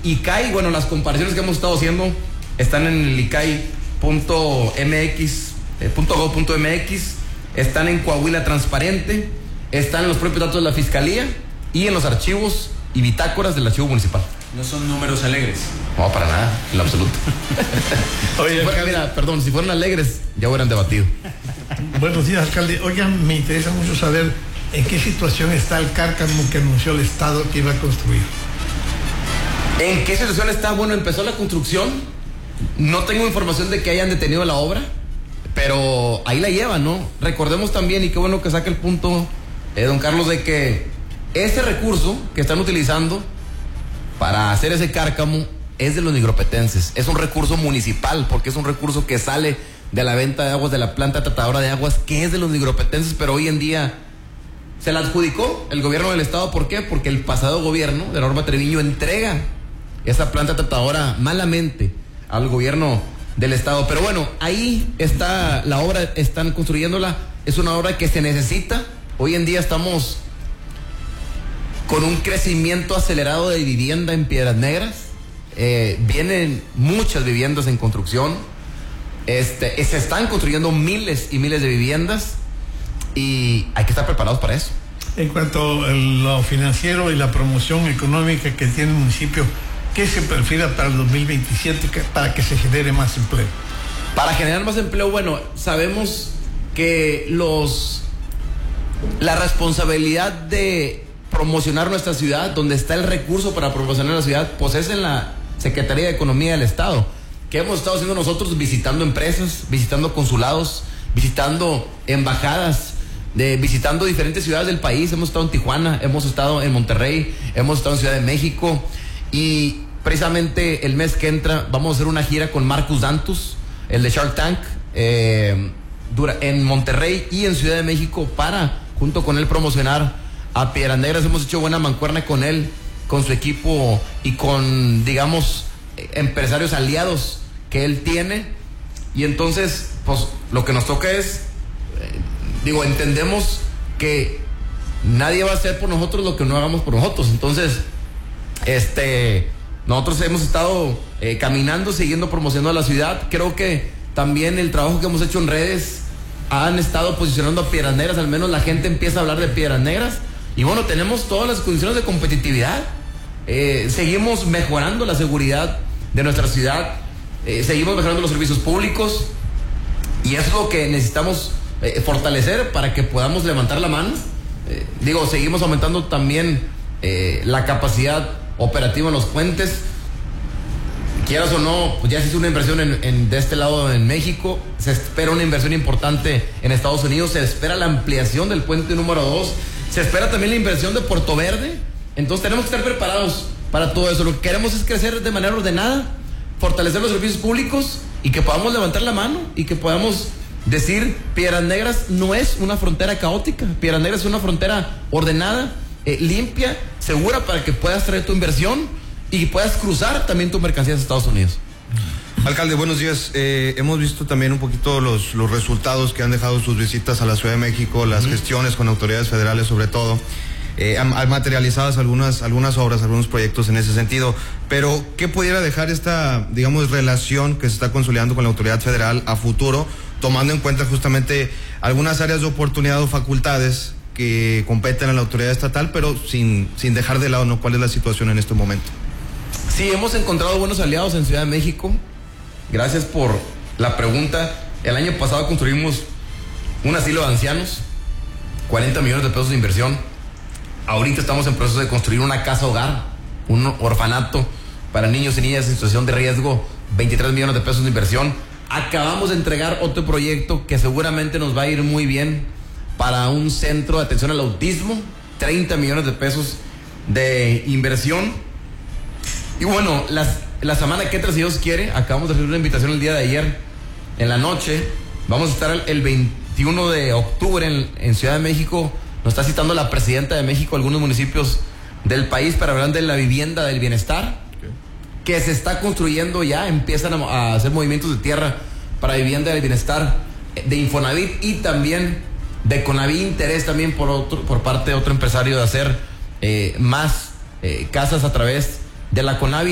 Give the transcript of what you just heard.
ICAI, bueno, las comparaciones que hemos estado haciendo están en el ICAI.gov.mx, están en Coahuila Transparente, están en los propios datos de la Fiscalía y en los archivos y bitácoras del archivo municipal. No son números alegres. No, para nada, en lo absoluto. Oye, si fueran alegres, ya hubieran debatido. Buenos días, alcalde. Oigan, me interesa mucho saber en qué situación está el cárcamo que anunció el Estado que iba a construir. ¿En qué situación está? Bueno, empezó la construcción. No tengo información de que hayan detenido la obra, pero ahí la llevan, ¿no? Recordemos también, y qué bueno que saque el punto, don Carlos, de que este recurso que están utilizando para hacer ese cárcamo es de los nigropetenses. Es un recurso municipal, porque es un recurso que sale de la venta de aguas de la planta tratadora de aguas, que es de los nigropetenses, pero hoy en día se la adjudicó el gobierno del estado. ¿Por qué? Porque el pasado gobierno de Norma Treviño entrega esa planta tratadora malamente al gobierno del estado. Pero bueno, ahí está la obra, están construyéndola. Es una obra que se necesita. Hoy en día estamos con un crecimiento acelerado de vivienda en Piedras Negras. Vienen muchas viviendas en construcción. Se están construyendo miles y miles de viviendas y hay que estar preparados para eso. En cuanto a lo financiero y la promoción económica que tiene el municipio, ¿qué se perfila para el 2027 para que se genere más empleo? Para generar más empleo, bueno, sabemos que la responsabilidad de promocionar nuestra ciudad, donde está el recurso para promocionar la ciudad, pues es en la Secretaría de Economía del Estado. ¿Qué hemos estado haciendo nosotros? Visitando empresas, visitando consulados, visitando embajadas, visitando diferentes ciudades del país. Hemos estado en Tijuana, hemos estado en Monterrey, hemos estado en Ciudad de México, y precisamente el mes que entra vamos a hacer una gira con Marcus Dantus, el de Shark Tank, en Monterrey y en Ciudad de México, para junto con él promocionar a Piedras Negras. Hemos hecho buena mancuerna con él, con su equipo y con, digamos, empresarios aliados que él tiene. Y entonces, pues lo que nos toca es, entendemos que nadie va a hacer por nosotros lo que no hagamos por nosotros. Entonces, nosotros hemos estado caminando, siguiendo promocionando la ciudad. Creo que también el trabajo que hemos hecho en redes han estado posicionando a Piedras Negras. Al menos la gente empieza a hablar de Piedras Negras. Y bueno, tenemos todas las condiciones de competitividad. Seguimos mejorando la seguridad de nuestra ciudad. Seguimos mejorando los servicios públicos. Y eso es lo que necesitamos fortalecer para que podamos levantar la mano. Seguimos aumentando también la capacidad operativa en los puentes. Quieras o no, pues ya se hizo una inversión de este lado en México. Se espera una inversión importante en Estados Unidos. Se espera la ampliación del puente número 2. Se espera también la inversión de Puerto Verde. Entonces tenemos que estar preparados para todo eso. Lo que queremos es crecer de manera ordenada, fortalecer los servicios públicos y que podamos levantar la mano y que podamos decir: Piedras Negras no es una frontera caótica. Piedras Negras es una frontera ordenada, limpia, segura, para que puedas traer tu inversión y puedas cruzar también tu mercancía a Estados Unidos. Alcalde, buenos días. Hemos visto también un poquito los resultados que han dejado sus visitas a la Ciudad de México, las gestiones con autoridades federales sobre todo. Han materializadas algunas obras, algunos proyectos en ese sentido, pero ¿qué pudiera dejar esta, digamos, relación que se está consolidando con la autoridad federal a futuro, tomando en cuenta justamente algunas áreas de oportunidad o facultades que competen a la autoridad estatal, pero sin dejar de lado, ¿no?, cuál es la situación en este momento? Sí, hemos encontrado buenos aliados en Ciudad de México. Gracias por la pregunta. El año pasado construimos un asilo de ancianos, 40 millones de pesos de inversión. Ahorita estamos en proceso de construir una casa hogar, un orfanato para niños y niñas en situación de riesgo, 23 millones de pesos de inversión. Acabamos de entregar otro proyecto que seguramente nos va a ir muy bien para un centro de atención al autismo, 30 millones de pesos de inversión. Y bueno, la semana que entra, si Dios quiere, acabamos de recibir una invitación el día de ayer en la noche. Vamos a estar el 21 de octubre en Ciudad de México. Nos está citando la presidenta de México, algunos municipios del país, para hablar de la vivienda del bienestar, que se está construyendo ya. Empiezan a hacer movimientos de tierra para vivienda del bienestar de Infonavit, y también de Conaví. Interés también por parte de otro empresario de hacer más casas a través de la Conaví.